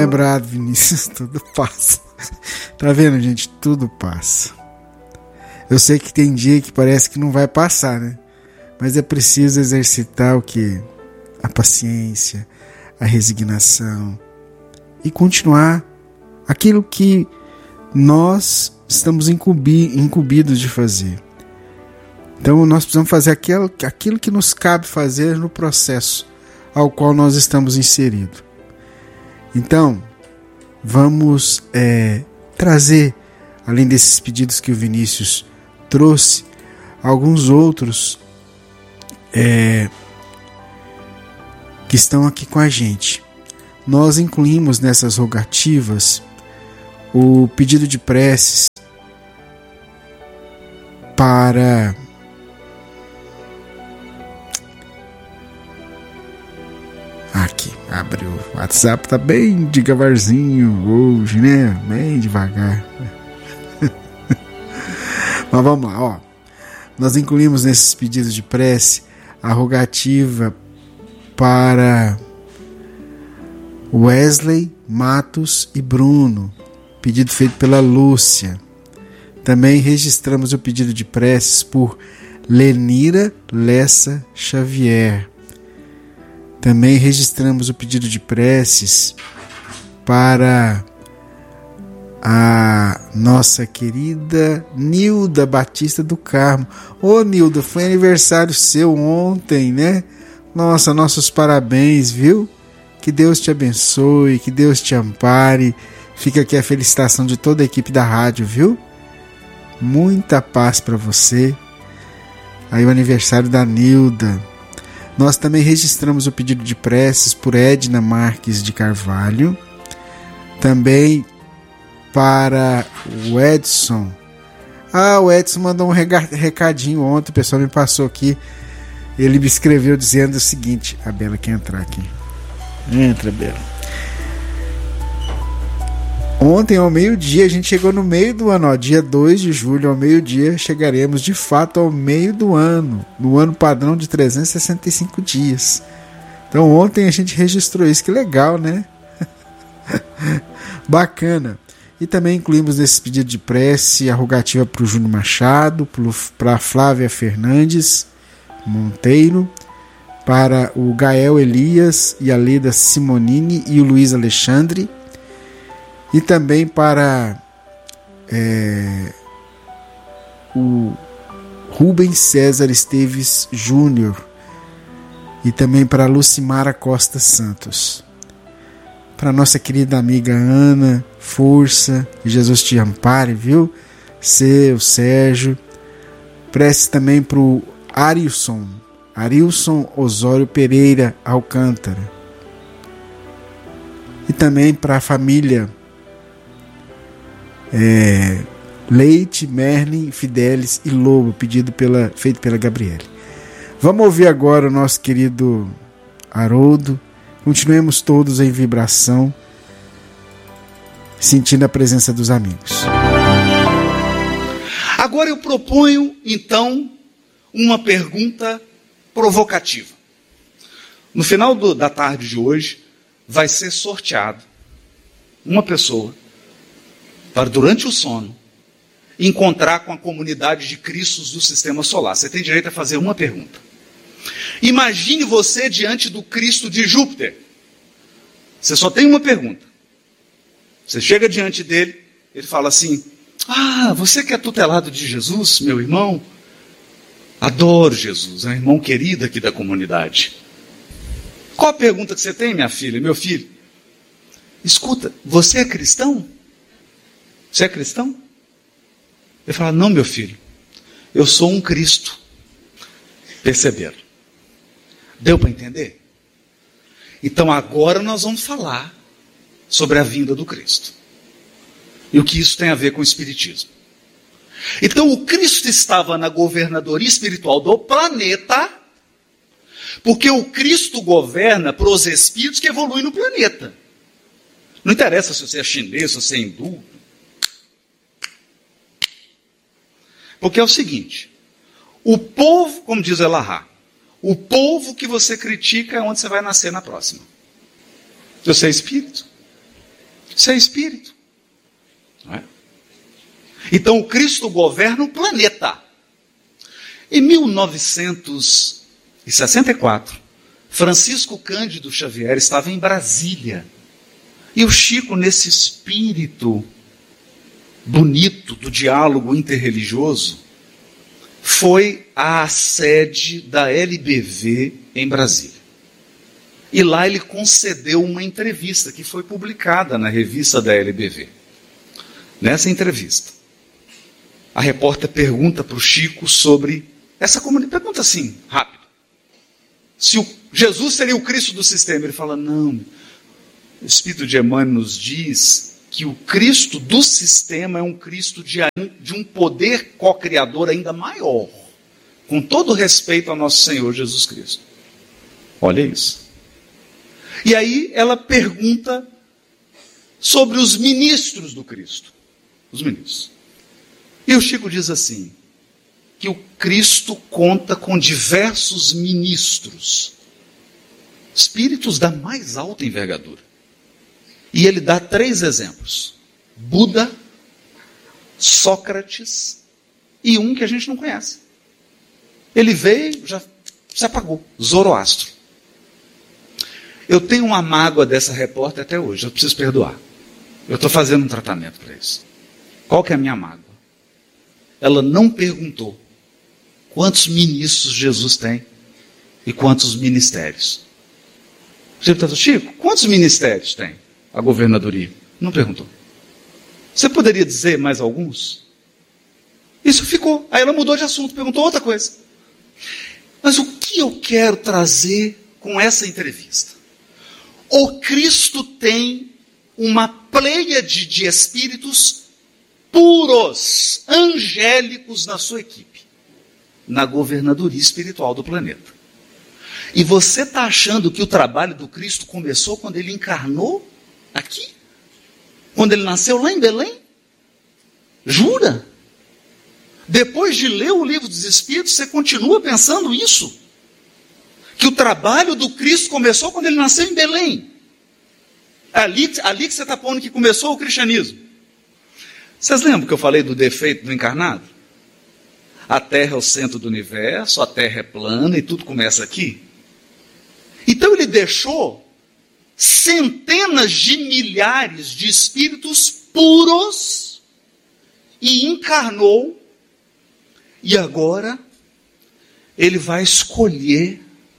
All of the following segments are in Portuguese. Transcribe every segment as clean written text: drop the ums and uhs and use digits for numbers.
lembrado, Vinícius, tudo passa. Tá vendo, gente? Tudo passa. Eu sei que tem dia que parece que não vai passar, né? Mas é preciso exercitar o quê? A paciência, a resignação e continuar aquilo que nós estamos incumbidos de fazer. Então nós precisamos fazer aquilo que nos cabe fazer no processo ao qual nós estamos inseridos. Então, vamos trazer, além desses pedidos que o Vinícius trouxe, alguns outros que estão aqui com a gente. Nós incluímos nessas rogativas o pedido de preces para aqui, abre o WhatsApp, tá bem devagarzinho hoje, né? Bem devagar. Mas vamos lá, ó. Nós incluímos nesses pedidos de prece a rogativa para Wesley, Matos e Bruno, pedido feito pela Lúcia. Também registramos o pedido de preces por Lenira Lessa Xavier. Também registramos o pedido de preces para a nossa querida Nilda Batista do Carmo. Ô Nilda, foi aniversário seu ontem, né? Nossa, nossos parabéns, viu? Que Deus te abençoe, que Deus te ampare. Fica aqui a felicitação de toda a equipe da rádio, viu? Muita paz para você. Aí o aniversário da Nilda. Nós também registramos o pedido de preces por Edna Marques de Carvalho. Também para o Edson. O Edson mandou um recadinho ontem, o pessoal me passou aqui. Ele me escreveu dizendo o seguinte: a Bela quer entrar aqui. Entra, Bela. Ontem ao meio-dia, a gente chegou no meio do ano, ó, dia 2 de julho ao meio-dia, chegaremos de fato ao meio do ano, no ano padrão de 365 dias. Então ontem a gente registrou isso, que legal, né? Bacana. E também incluímos nesse pedido de prece a rogativa para o Júnior Machado, para a Flávia Fernandes Monteiro, para o Gael Elias e a Leda Simonini e o Luiz Alexandre, e também para o Rubens César Esteves Júnior, e também para a Lucimara Costa Santos. Para nossa querida amiga Ana, força, que Jesus te ampare, viu? O Sérgio. Prece também para o Arilson Osório Pereira Alcântara. E também para a família Leite, Merlin, Fidelis e Lobo, feito pela Gabriele. Vamos ouvir agora o nosso querido Haroldo. Continuemos todos em vibração, sentindo a presença dos amigos. Agora eu proponho, então, uma pergunta provocativa. No final da tarde de hoje, vai ser sorteado uma pessoa para, durante o sono, encontrar com a comunidade de Cristos do Sistema Solar. Você tem direito a fazer uma pergunta. Imagine você diante do Cristo de Júpiter. Você só tem uma pergunta. Você chega diante dele, ele fala assim: você que é tutelado de Jesus, meu irmão? Adoro Jesus, é um irmão querido aqui da comunidade. Qual a pergunta que você tem, minha filha, meu filho? Escuta, você é cristão? Você é cristão? Ele fala: não, meu filho, eu sou um Cristo. Perceberam? Deu para entender? Então agora nós vamos falar sobre a vinda do Cristo. E o que isso tem a ver com o Espiritismo. Então o Cristo estava na governadoria espiritual do planeta, porque o Cristo governa para os espíritos que evoluem no planeta. Não interessa se você é chinês, se você é hindu. Porque é o seguinte: o povo, como diz Elahá, o povo que você critica é onde você vai nascer na próxima. Você é espírito. Isso é espírito. Não é? Então o Cristo governa o planeta. Em 1964, Francisco Cândido Xavier estava em Brasília. E o Chico, nesse espírito bonito do diálogo interreligioso, foi à sede da LBV em Brasília. E lá ele concedeu uma entrevista que foi publicada na revista da LBV. Nessa entrevista, a repórter pergunta para o Chico sobre essa comunidade. Pergunta assim, rápido. Se Jesus seria o Cristo do sistema. Ele fala, não. O Espírito de Emmanuel nos diz que o Cristo do sistema é um Cristo de um poder co-criador ainda maior. Com todo respeito ao nosso Senhor Jesus Cristo. Olha isso. E aí ela pergunta sobre os ministros do Cristo. Os ministros. E o Chico diz assim, que o Cristo conta com diversos ministros, espíritos da mais alta envergadura. E ele dá 3 exemplos: Buda, Sócrates e um que a gente não conhece. Ele veio, já se apagou, Zoroastro. Eu tenho uma mágoa dessa repórter até hoje, eu preciso perdoar. Eu estou fazendo um tratamento para isso. Qual que é a minha mágoa? Ela não perguntou quantos ministros Jesus tem e quantos ministérios. Chico, quantos ministérios tem a governadoria? Não perguntou. Você poderia dizer mais alguns? Isso ficou. Aí ela mudou de assunto, perguntou outra coisa. Mas o que eu quero trazer com essa entrevista? O Cristo tem uma pleiade de espíritos puros, angélicos na sua equipe, na governadoria espiritual do planeta. E você está achando que o trabalho do Cristo começou quando ele encarnou aqui? Quando ele nasceu lá em Belém? Jura? Depois de ler o livro dos Espíritos, você continua pensando isso? Que o trabalho do Cristo começou quando ele nasceu em Belém. Ali que você está pondo que começou o cristianismo. Vocês lembram que eu falei do defeito do encarnado? A Terra é o centro do universo, a Terra é plana e tudo começa aqui. Então ele deixou centenas de milhares de espíritos puros e encarnou. E agora ele vai escolher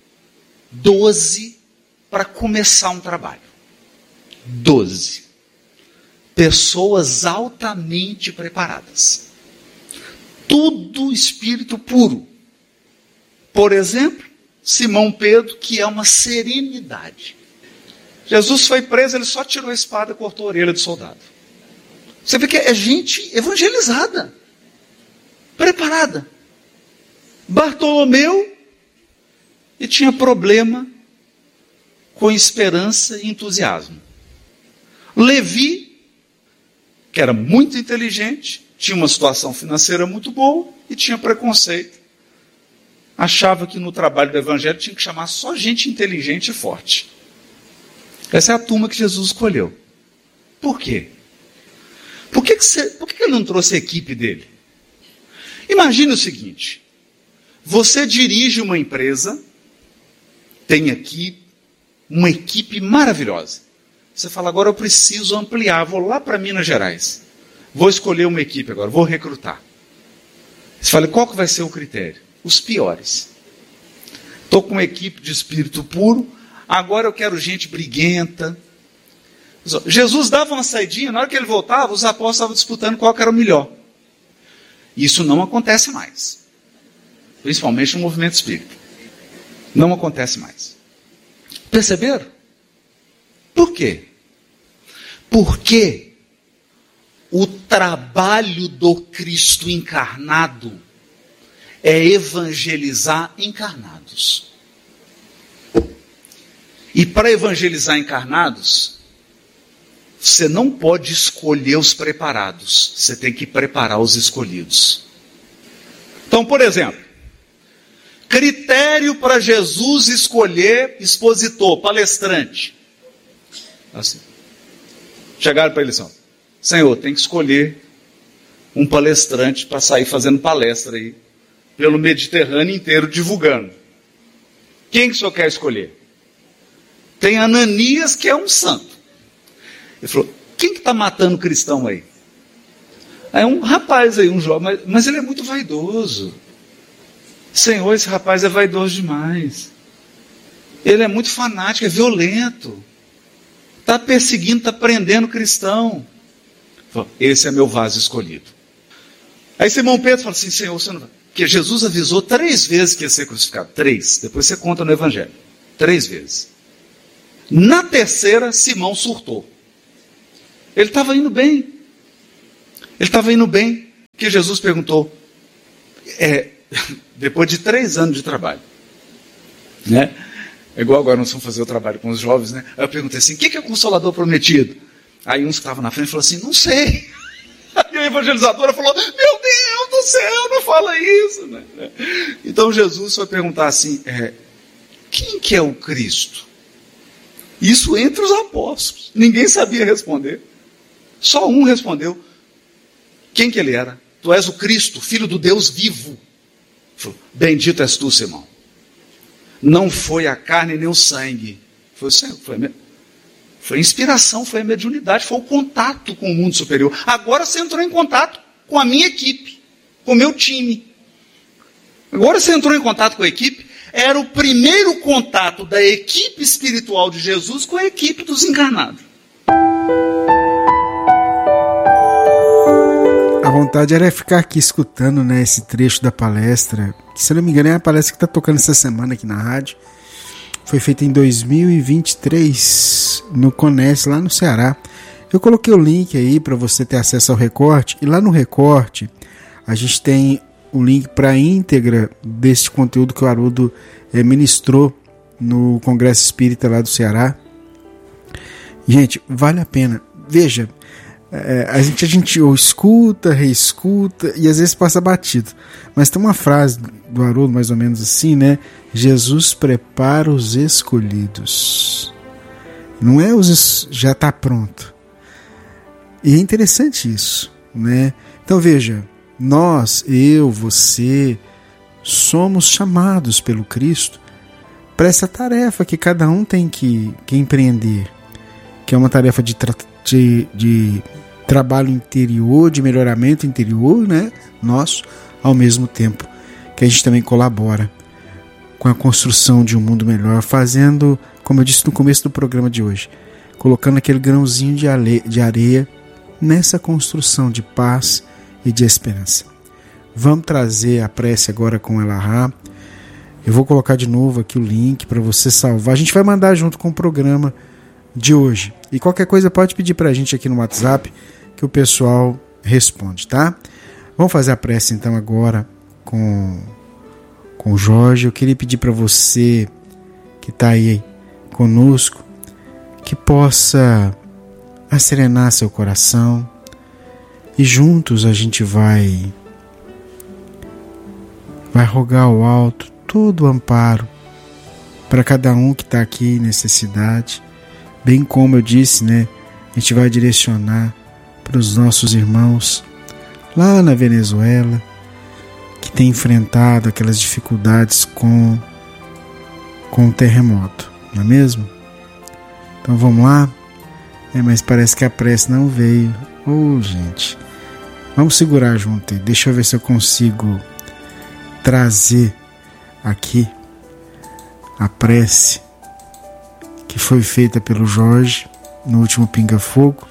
12 para começar um trabalho. 12. Pessoas altamente preparadas. Tudo espírito puro. Por exemplo, Simão Pedro, que é uma serenidade. Jesus foi preso, ele só tirou a espada e cortou a orelha do soldado. Você vê que é gente evangelizada, preparada. Bartolomeu, e tinha problema com esperança e entusiasmo. Levi, que era muito inteligente, tinha uma situação financeira muito boa e tinha preconceito. Achava que no trabalho do evangelho tinha que chamar só gente inteligente e forte. Essa é a turma que Jesus escolheu. Por quê? Por que ele não trouxe a equipe dele? Imagine o seguinte: você dirige uma empresa, tem aqui uma equipe maravilhosa. Você fala, agora eu preciso ampliar, vou lá para Minas Gerais. Vou escolher uma equipe agora, vou recrutar. Você fala, qual que vai ser o critério? Os piores. Estou com uma equipe de espírito puro, agora eu quero gente briguenta. Jesus dava uma saidinha, na hora que ele voltava, os apóstolos estavam disputando qual que era o melhor. Isso não acontece mais. Principalmente no movimento espírita. Não acontece mais. Perceberam? Por quê? Porque o trabalho do Cristo encarnado é evangelizar encarnados. E para evangelizar encarnados, você não pode escolher os preparados, você tem que preparar os escolhidos. Então, por exemplo, critério para Jesus escolher expositor, palestrante. Assim. Chegaram para ele assim: Senhor, tem que escolher um palestrante para sair fazendo palestra aí pelo Mediterrâneo inteiro divulgando. Quem que o senhor quer escolher? Tem Ananias, que é um santo. Ele falou: quem que está matando cristão aí? É um rapaz aí, um jovem, mas ele é muito vaidoso. Senhor, esse rapaz é vaidoso demais. Ele é muito fanático, é violento. Está perseguindo, está prendendo cristão. Falou: esse é meu vaso escolhido. Aí Simão Pedro falou assim: Senhor, você não vai. Porque Jesus avisou 3 vezes que ia ser crucificado. 3. Depois você conta no Evangelho. 3 vezes. Na terceira, Simão surtou. Ele estava indo bem. Ele estava indo bem. Porque Jesus perguntou, depois de 3 anos de trabalho, né? É igual agora nós vamos fazer o trabalho com os jovens, né? Aí eu perguntei assim: o que é o Consolador prometido? Aí uns que estavam na frente falaram assim: não sei. E a evangelizadora falou: meu Deus do céu, não fala isso, né? Então Jesus foi perguntar assim: quem que é o Cristo? Isso entre os apóstolos. Ninguém sabia responder. Só um respondeu. Quem que ele era? Tu és o Cristo, filho do Deus vivo. Falou: bendito és tu, Simão. Não foi a carne nem o sangue. Foi o Senhor. Foi a inspiração, foi a mediunidade, foi o contato com o mundo superior. Agora você entrou em contato com a minha equipe, com o meu time. Agora você entrou em contato com a equipe. Era o primeiro contato da equipe espiritual de Jesus com a equipe dos encarnados. A vontade era ficar aqui escutando, né, esse trecho da palestra, que, se eu não me engano, é a palestra que está tocando essa semana aqui na rádio. Foi feita em 2023, no Conece, lá no Ceará. Eu coloquei o link aí para você ter acesso ao recorte, e lá no recorte a gente tem o link para a íntegra desse conteúdo que o Haroldo ministrou no Congresso Espírita lá do Ceará. Gente, vale a pena. Veja, a gente escuta, reescuta e às vezes passa batido. Mas tem uma frase do Haroldo mais ou menos assim, né? Jesus prepara os escolhidos. Não é já está pronto. E é interessante isso, né? Então veja, nós, eu, você, somos chamados pelo Cristo para essa tarefa que cada um tem que empreender, que é uma tarefa de trabalho interior, de melhoramento interior, né? Nosso, ao mesmo tempo que a gente também colabora com a construção de um mundo melhor, fazendo, como eu disse no começo do programa de hoje, colocando aquele grãozinho de areia nessa construção de paz e de esperança. Vamos trazer a prece agora com Elahá. Eu vou colocar de novo aqui o link para você salvar. A gente vai mandar junto com o programa de hoje. E qualquer coisa pode pedir para a gente aqui no WhatsApp que o pessoal responde, tá? Vamos fazer a prece então agora com o Jorge. Eu queria pedir para você que está aí conosco que possa acerenar seu coração e juntos a gente vai rogar ao alto todo o amparo para cada um que está aqui em necessidade, bem como eu disse, né? A gente vai direcionar para os nossos irmãos lá na Venezuela que tem enfrentado aquelas dificuldades com o terremoto, não é mesmo? Então vamos lá. Mas parece que a prece não veio. Gente, vamos segurar junto aí. Deixa eu ver se eu consigo trazer aqui a prece que foi feita pelo Jorge no último Pinga Fogo.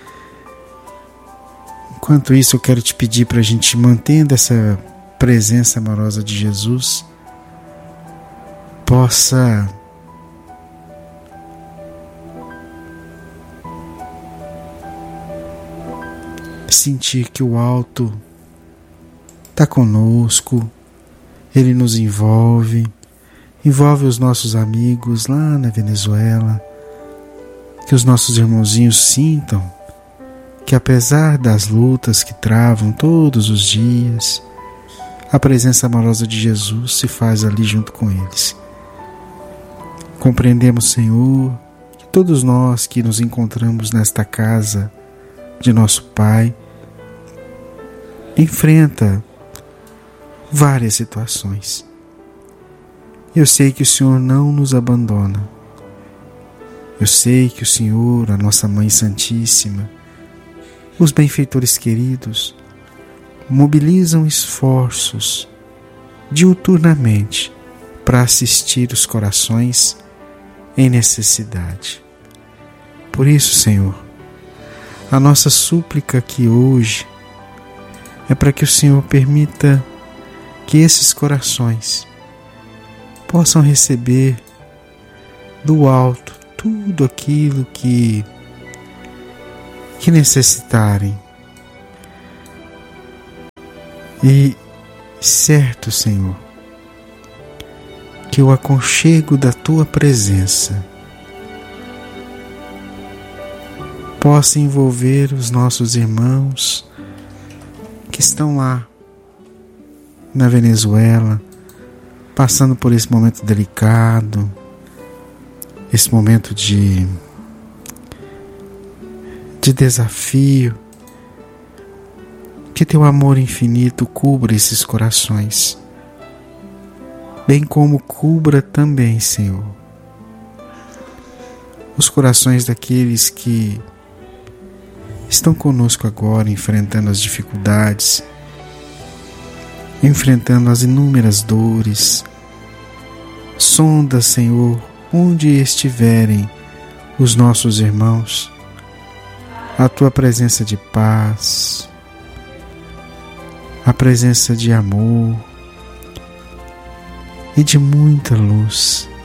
Enquanto isso, eu quero te pedir para a gente, mantendo essa presença amorosa de Jesus, possa sentir que o alto está conosco, ele nos envolve os nossos amigos lá na Venezuela, que os nossos irmãozinhos sintam que, apesar das lutas que travam todos os dias, a presença amorosa de Jesus se faz ali junto com eles. Compreendemos, Senhor, que todos nós que nos encontramos nesta casa de nosso Pai enfrenta várias situações. Eu sei que o Senhor não nos abandona. Eu sei que o Senhor, a nossa Mãe Santíssima, os benfeitores queridos, mobilizam esforços diuturnamente para assistir os corações em necessidade. Por isso, Senhor, a nossa súplica aqui hoje é para que o Senhor permita que esses corações possam receber do alto tudo aquilo que necessitarem. E certo, Senhor, que o aconchego da Tua presença possa envolver os nossos irmãos que estão lá na Venezuela, passando por esse momento delicado, esse momento de desafio. Que Teu amor infinito cubra esses corações, bem como cubra também, Senhor, os corações daqueles que estão conosco agora, enfrentando as dificuldades, enfrentando as inúmeras dores. Sonda, Senhor, onde estiverem os nossos irmãos, a Tua presença de paz, a presença de amor e de muita luz